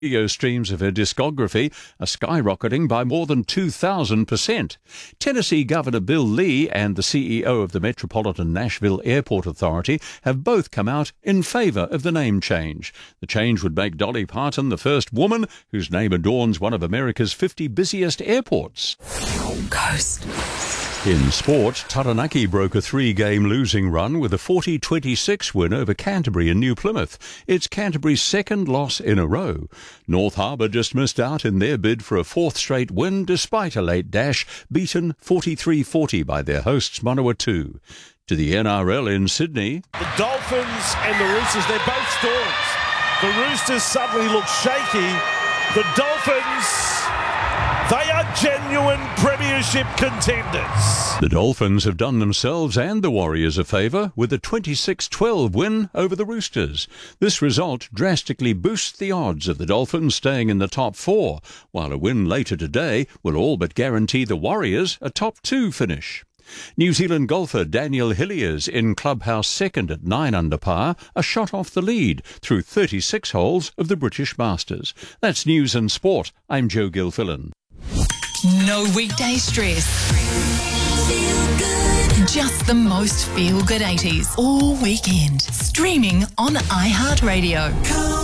Video streams of her discography are skyrocketing by more than 2,000%. Tennessee Governor Bill Lee and the CEO of the Metropolitan Nashville Airport Authority have both come out in favour of the name change. The change would make Dolly Parton the first woman whose name adorns one of America's 50 busiest airports. Coast. In sport, Taranaki broke a 3-game losing run with a 40-26 win over Canterbury in New Plymouth. It's Canterbury's second loss in a row. North Harbour just missed out in their bid for a fourth straight win despite a late dash, beaten 43-40 by their hosts Manawatu. To the NRL in Sydney. The Dolphins and the Roosters, they're both stories. The Roosters suddenly look shaky. The Dolphins, they are genuine premiership contenders. The Dolphins have done themselves and the Warriors a favour with a 26-12 win over the Roosters. This result drastically boosts the odds of the Dolphins staying in the top 4, while a win later today will all but guarantee the Warriors a top 2 finish. New Zealand golfer Daniel Hilliers in clubhouse second at 9 under par, a shot off the lead through 36 holes of the British Masters. That's news and sport. I'm Joe Gilfillan. No weekday stress. Just the most feel-good 80s all weekend. Streaming on iHeartRadio.